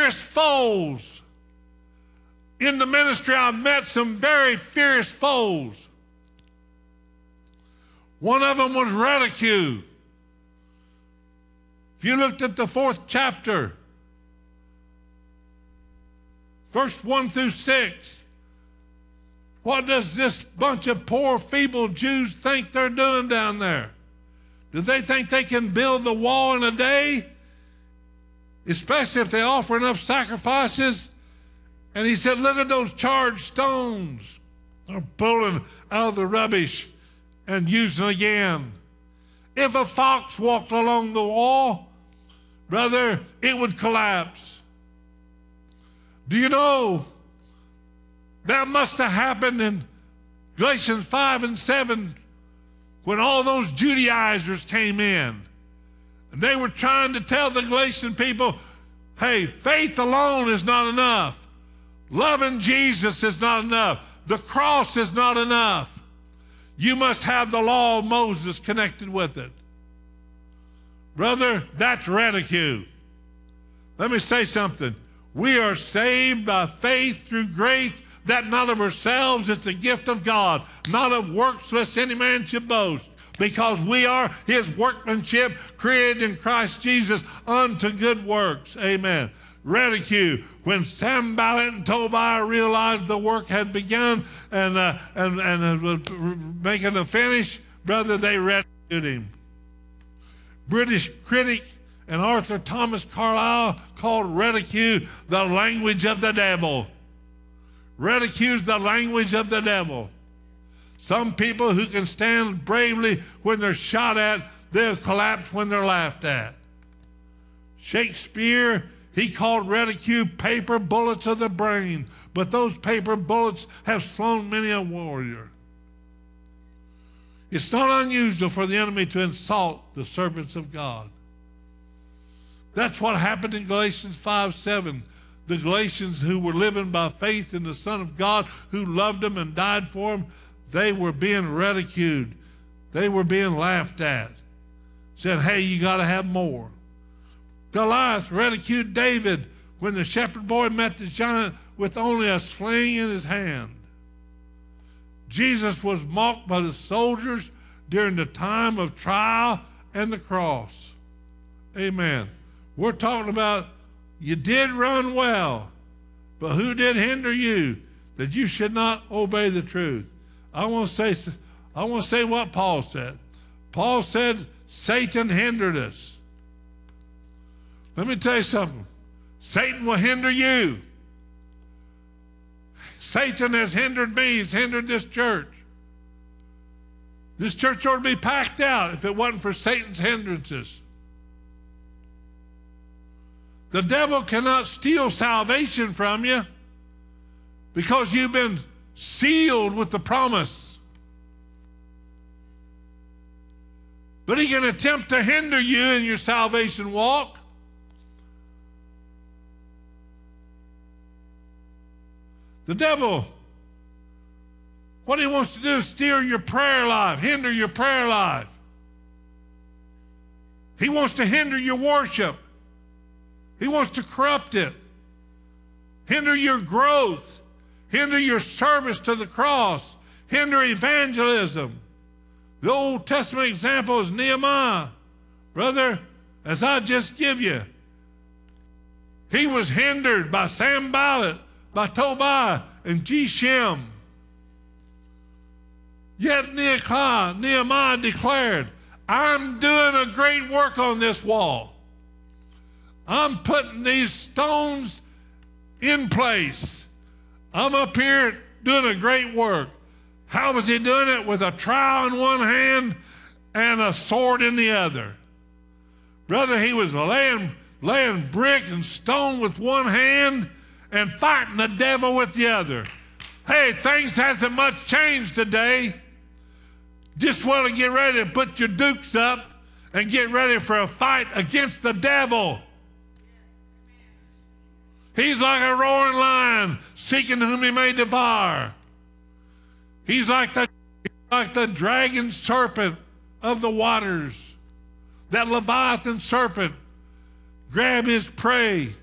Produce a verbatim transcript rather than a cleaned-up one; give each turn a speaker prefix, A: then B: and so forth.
A: fierce foes. In the ministry, I've met some very fierce foes. One of them was ridicule. If you looked at the fourth chapter, verse one through six, what does this bunch of poor, feeble Jews think they're doing down there? Do they think they can build the wall in a day? Especially if they offer enough sacrifices. And he said, look at those charged stones. They're pulling out of the rubbish and using again. If a fox walked along the wall, brother, it would collapse. Do you know that must have happened in Galatians five and seven when all those Judaizers came in. And they were trying to tell the Galatian people, hey, faith alone is not enough. Loving Jesus is not enough. The cross is not enough. You must have the law of Moses connected with it. Brother, that's ridicule. Let me say something. We are saved by faith through grace, that not of ourselves, it's a gift of God, not of works lest any man should boast, because we are his workmanship created in Christ Jesus unto good works. Amen. Ridicule. When Sanballat and Tobiah realized the work had begun and uh, and and uh, was making a finish, brother, they ridiculed him. British critic and Arthur Thomas Carlyle called ridicule the language of the devil. Ridicule is the language of the devil. Some people who can stand bravely when they're shot at, they'll collapse when they're laughed at. Shakespeare, he called ridicule paper bullets of the brain, but those paper bullets have slain many a warrior. It's not unusual for the enemy to insult the servants of God. That's what happened in Galatians five seven. The Galatians who were living by faith in the Son of God, who loved them and died for them, they were being ridiculed. They were being laughed at. Said, hey, you got to have more. Goliath ridiculed David when the shepherd boy met the giant with only a sling in his hand. Jesus was mocked by the soldiers during the time of trial and the cross. Amen. We're talking about you did run well, but who did hinder you that you should not obey the truth? I want to say, I want to say what Paul said. Paul said, Satan hindered us. Let me tell you something. Satan will hinder you. Satan has hindered me. He's hindered this church. This church ought to be packed out if it wasn't for Satan's hindrances. The devil cannot steal salvation from you because you've been sealed with the promise. But he can attempt to hinder you in your salvation walk. The devil, what he wants to do is steer your prayer life, hinder your prayer life. He wants to hinder your worship. He wants to corrupt it, hinder your growth, hinder your service to the cross, hinder evangelism. The Old Testament example is Nehemiah. Brother, as I just give you, he was hindered by Sanballat, by Tobiah, and Geshem. Yet Nehemiah, Nehemiah declared, I'm doing a great work on this wall. I'm putting these stones in place. I'm up here doing a great work. How was he doing it? With a trowel in one hand and a sword in the other. Brother, he was laying, laying brick and stone with one hand and fighting the devil with the other. Hey, things hasn't much changed today. Just want to get ready to put your dukes up and get ready for a fight against the devil. He's like a roaring lion, seeking whom he may devour. He's like the, like the dragon serpent of the waters. That Leviathan serpent grabbed his prey